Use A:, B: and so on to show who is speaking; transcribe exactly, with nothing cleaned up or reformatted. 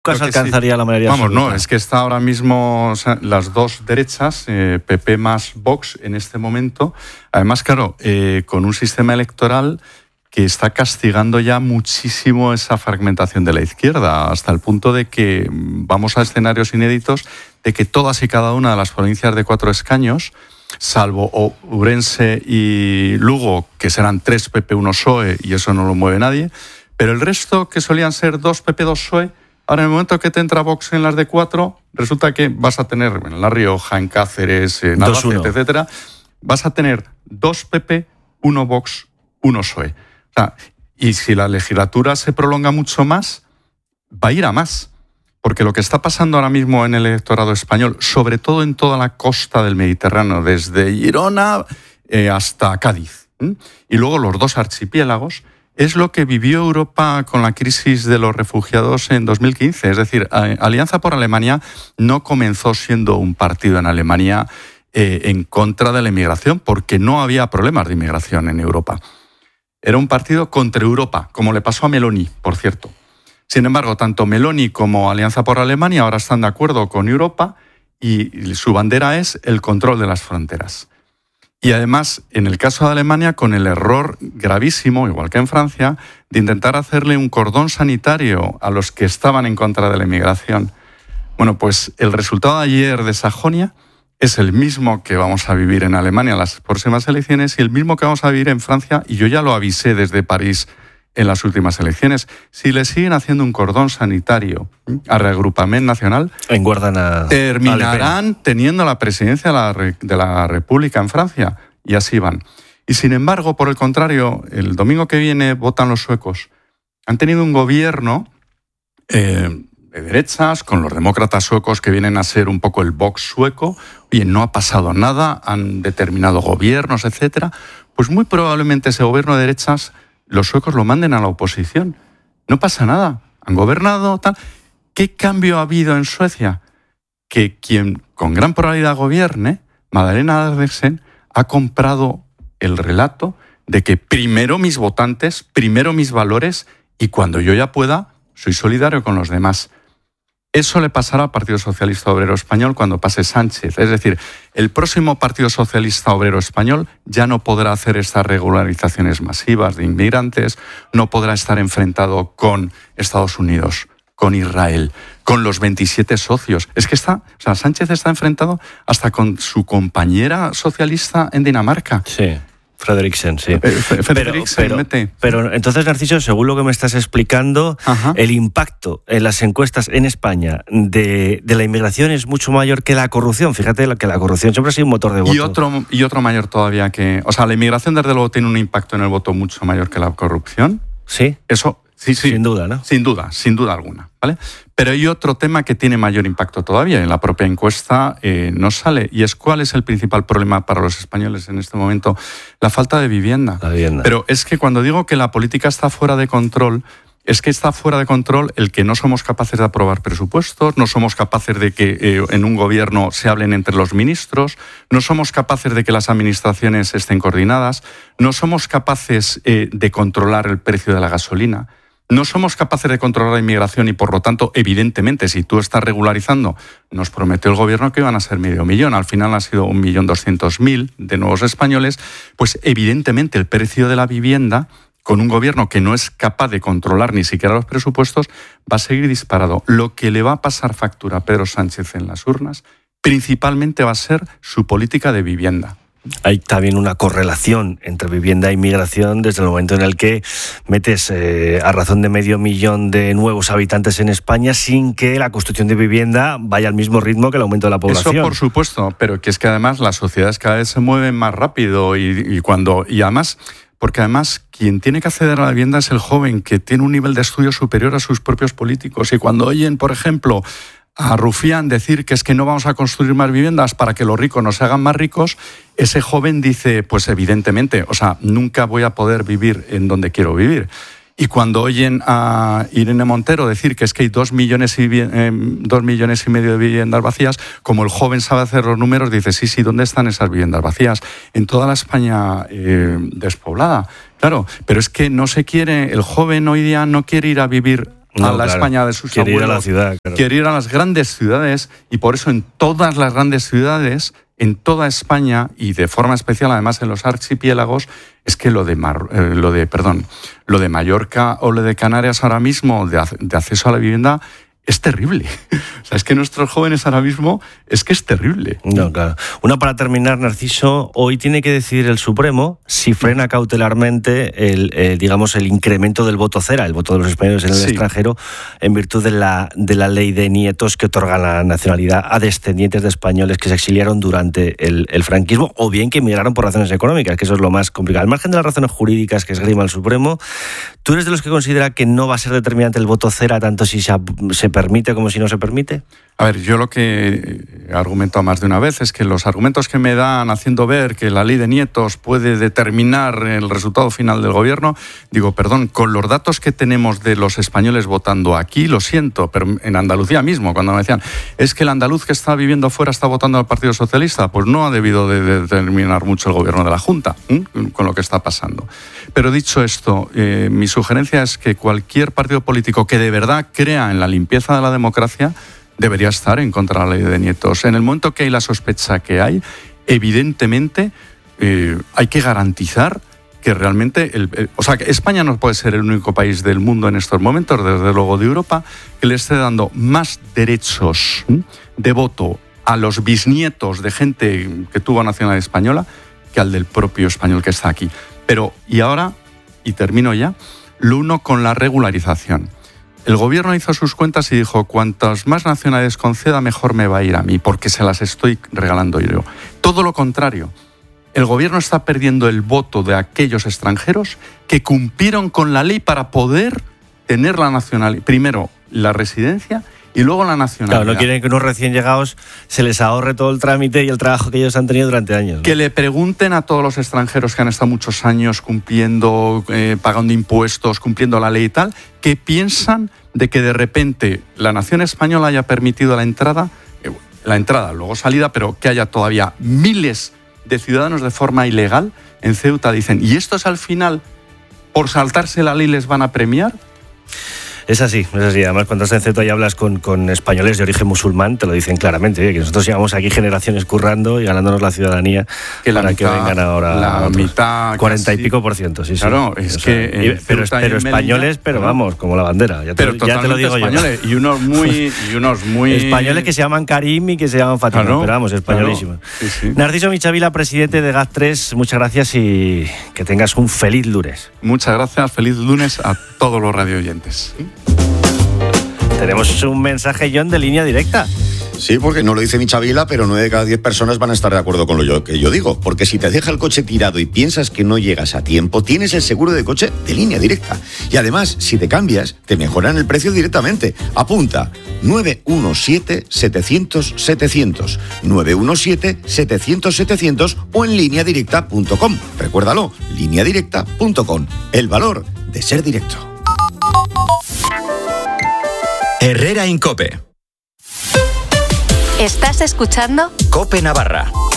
A: Nunca alcanzaría sí. la mayoría
B: Vamos,
A: absoluta.
B: No, es que está ahora mismo o sea, las dos derechas, eh, P P más Vox en este momento. Además, claro, eh, con un sistema electoral que está castigando ya muchísimo esa fragmentación de la izquierda, hasta el punto de que vamos a escenarios inéditos de que todas y cada una de las provincias de cuatro escaños, salvo Ourense y Lugo, que serán tres P P, uno P S O E, y eso no lo mueve nadie, pero el resto, que solían ser dos P P, dos P S O E, ahora en el momento que te entra Vox en las de cuatro, resulta que vas a tener en La Rioja, en Cáceres, en Albacete, etcétera, vas a tener dos P P, uno Vox, uno P S O E. O sea, y si la legislatura se prolonga mucho más, va a ir a más. Porque lo que está pasando ahora mismo en el electorado español, sobre todo en toda la costa del Mediterráneo, desde Girona eh, hasta Cádiz, ¿eh? y luego los dos archipiélagos, es lo que vivió Europa con la crisis de los refugiados en dos mil quince. Es decir, Alianza por Alemania no comenzó siendo un partido en Alemania eh, en contra de la inmigración, porque no había problemas de inmigración en Europa. Era un partido contra Europa, como le pasó a Meloni, por cierto. Sin embargo, tanto Meloni como Alianza por Alemania ahora están de acuerdo con Europa y su bandera es el control de las fronteras. Y además, en el caso de Alemania, con el error gravísimo, igual que en Francia, de intentar hacerle un cordón sanitario a los que estaban en contra de la inmigración. Bueno, pues el resultado de ayer de Sajonia es el mismo que vamos a vivir en Alemania en las próximas elecciones y el mismo que vamos a vivir en Francia, y yo ya lo avisé desde París en las últimas elecciones. Si le siguen haciendo un cordón sanitario a Reagrupament Nacional,
A: a,
B: terminarán a teniendo la presidencia de la, de la República en Francia, y así van. Y sin embargo, por el contrario, el domingo que viene votan los suecos. Han tenido un gobierno eh, de derechas, con los demócratas suecos que vienen a ser un poco el Vox sueco. Oye, no ha pasado nada, han determinado gobiernos, etcétera. Pues muy probablemente ese gobierno de derechas los suecos lo manden a la oposición. No pasa nada. Han gobernado, tal. ¿Qué cambio ha habido en Suecia? Que quien con gran probabilidad gobierne, Magdalena Andersen, ha comprado el relato de que primero mis votantes, primero mis valores, y cuando yo ya pueda, soy solidario con los demás. Eso le pasará al Partido Socialista Obrero Español cuando pase Sánchez. Es decir, el próximo Partido Socialista Obrero Español ya no podrá hacer estas regularizaciones masivas de inmigrantes, no podrá estar enfrentado con Estados Unidos, con Israel, con los veintisiete socios. Es que está, o sea, Sánchez está enfrentado hasta con su compañera socialista en Dinamarca.
A: Sí. Frederiksen, sí.
B: Frederiksen,
A: pero, pero, pero entonces, Narciso, según lo que me estás explicando, Ajá. el impacto en las encuestas en España de, de la inmigración es mucho mayor que la corrupción. Fíjate que la corrupción siempre ha sido un motor de voto.
B: Y otro, y otro mayor todavía que... O sea, la inmigración desde luego tiene un impacto en el voto mucho mayor que la corrupción.
A: Sí.
B: Eso, sí, sí.
A: Sin duda, ¿no?
B: Sin duda, sin duda alguna, ¿vale? Pero hay otro tema que tiene mayor impacto todavía, en la propia encuesta eh, no sale, y es cuál es el principal problema para los españoles en este momento: la falta de vivienda.
A: La vivienda.
B: Pero es que cuando digo que la política está fuera de control, es que está fuera de control el que no somos capaces de aprobar presupuestos, no somos capaces de que eh, en un gobierno se hablen entre los ministros, no somos capaces de que las administraciones estén coordinadas, no somos capaces eh, de controlar el precio de la gasolina. No somos capaces de controlar la inmigración y, por lo tanto, evidentemente, si tú estás regularizando, nos prometió el gobierno que iban a ser medio millón, al final ha sido un millón doscientos mil de nuevos españoles, pues evidentemente el precio de la vivienda, con un gobierno que no es capaz de controlar ni siquiera los presupuestos, va a seguir disparado. Lo que le va a pasar factura a Pedro Sánchez en las urnas, principalmente va a ser su política de vivienda.
A: Hay también una correlación entre vivienda e inmigración desde el momento en el que metes eh, a razón de medio millón de nuevos habitantes en España sin que la construcción de vivienda vaya al mismo ritmo que el aumento de la población.
B: Eso por supuesto, pero que es que además las sociedades cada vez se mueven más rápido y, y cuando y además... Porque además quien tiene que acceder a la vivienda es el joven, que tiene un nivel de estudio superior a sus propios políticos. Y cuando oyen, por ejemplo, a Rufián decir que es que no vamos a construir más viviendas para que los ricos nos hagan más ricos, ese joven dice, pues evidentemente, o sea, nunca voy a poder vivir en donde quiero vivir. Y cuando oyen a Irene Montero decir que es que hay dos millones y, eh, dos millones y medio de viviendas vacías, como el joven sabe hacer los números, dice, sí, sí, ¿dónde están esas viviendas vacías? En toda la España eh, despoblada. Claro, pero es que no se quiere, el joven hoy día no quiere ir a vivir no, a la
A: claro.
B: España de sus
A: quiere
B: abuelos.
A: Ir a la ciudad, claro.
B: Quiere ir a las grandes ciudades y por eso en todas las grandes ciudades, en toda España y de forma especial además en los archipiélagos, es que lo de, Mar, eh, lo de, perdón, lo de Mallorca o lo de Canarias ahora mismo de, de acceso a la vivienda es terrible. O sea, es que nuestros jóvenes ahora mismo es que es terrible.
A: No, claro. Una para terminar, Narciso, hoy tiene que decidir el Supremo si frena cautelarmente el, eh, digamos, el incremento del voto cera, el voto de los españoles en el sí. extranjero, en virtud de la, de la ley de nietos que otorga la nacionalidad a descendientes de españoles que se exiliaron durante el, el franquismo o bien que emigraron por razones económicas, que eso es lo más complicado. Al margen de las razones jurídicas que esgrima el Supremo, ¿tú eres de los que considera que no va a ser determinante el voto cera tanto si se, se permite como si no se permite?
B: A ver, yo lo que he argumentado más de una vez es que los argumentos que me dan haciendo ver que la ley de nietos puede determinar el resultado final del gobierno, digo, perdón, con los datos que tenemos de los españoles votando aquí, lo siento, pero en Andalucía mismo, cuando me decían, es que el andaluz que está viviendo fuera está votando al Partido Socialista, pues no ha debido de determinar mucho el gobierno de la Junta, ¿eh? con lo que está pasando. Pero dicho esto, eh, mi sugerencia es que cualquier partido político que de verdad crea en la limpieza de la democracia debería estar en contra de la ley de nietos. En el momento que hay la sospecha que hay, evidentemente eh, hay que garantizar que realmente... El, el, o sea, que España no puede ser el único país del mundo en estos momentos, desde luego de Europa, que le esté dando más derechos ¿sí? de voto a los bisnietos de gente que tuvo nacionalidad española que al del propio español que está aquí. Pero, y ahora, y termino ya, lo uno con la regularización. El gobierno hizo sus cuentas y dijo, cuantas más nacionalidades conceda, mejor me va a ir a mí, porque se las estoy regalando yo. Todo lo contrario. El gobierno está perdiendo el voto de aquellos extranjeros que cumplieron con la ley para poder tener la nacionalidad. Primero, la residencia y luego la nacionalidad.
A: Claro, no quieren que unos recién llegados se les ahorre todo el trámite y el trabajo que ellos han tenido durante años, ¿no?
B: Que le pregunten a todos los extranjeros que han estado muchos años cumpliendo, eh, pagando impuestos, cumpliendo la ley y tal, ¿qué piensan de que de repente la nación española haya permitido la entrada, eh, la entrada, luego salida, pero que haya todavía miles de ciudadanos de forma ilegal en Ceuta? Dicen, ¿y estos al final, por saltarse la ley, les van a premiar?
A: Es así, es así. Además, cuando estás en Ceuta y hablas con, con españoles de origen musulmán, te lo dicen claramente, ¿eh? Que nosotros llevamos aquí generaciones currando y ganándonos la ciudadanía
B: que la
A: para
B: mitad,
A: que vengan ahora
B: la mitad,
A: cuarenta y pico por ciento, sí,
B: claro,
A: sí.
B: es
A: o
B: que
A: sea, y, pero, pero españoles, pero claro. Vamos, como la bandera. Ya te,
B: pero
A: ya te lo digo
B: españoles, yo. Y unos muy, y unos muy
A: españoles que se llaman Karim y que se llaman Fatima, claro, pero vamos, españolísimos. Claro, sí, sí. Narciso Michavila, presidente de G A T tres, muchas gracias y que tengas un feliz lunes.
B: Muchas gracias, feliz lunes a todos los radioyentes.
A: Tenemos un mensaje, John, de línea directa.
C: Sí, porque no lo dice Michavila, pero nueve de cada diez personas van a estar de acuerdo con lo yo, que yo digo. Porque si te deja el coche tirado y piensas que no llegas a tiempo, tienes el seguro de coche de Línea Directa. Y además, si te cambias, te mejoran el precio directamente. Apunta, nueve uno siete, setecientos, setecientos. nueve uno siete, setecientos, setecientos o en línea directa punto com. Recuérdalo, línea directa punto com. El valor de ser directo.
D: Herrera en COPE.
E: ¿Estás escuchando?
D: COPE Navarra.